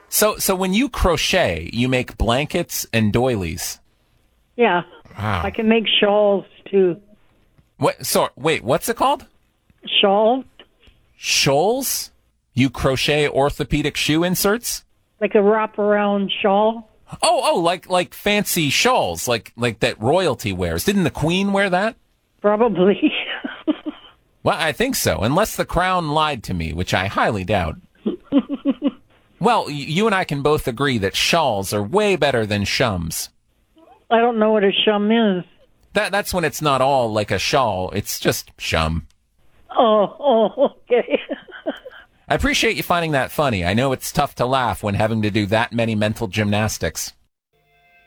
So when you crochet, you make blankets and doilies. Yeah. Wow. I can make shawls, too. What? So wait, what's it called? Shawls? Shoals? You crochet orthopedic shoe inserts? Like a wraparound shawl? Oh, like fancy shawls, like that royalty wears. Didn't the Queen wear that? Probably. Well, I think so, unless the Crown lied to me, which I highly doubt. Well, you and I can both agree that shawls are way better than shums. I don't know what a shum is. That's when it's not all like a shawl, it's just shum. Oh, okay. I appreciate you finding that funny. I know it's tough to laugh when having to do that many mental gymnastics.